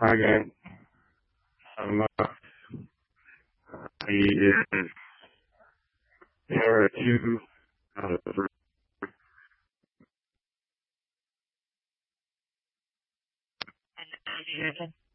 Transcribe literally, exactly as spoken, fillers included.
Again, um, uh, he is Era two, uh, And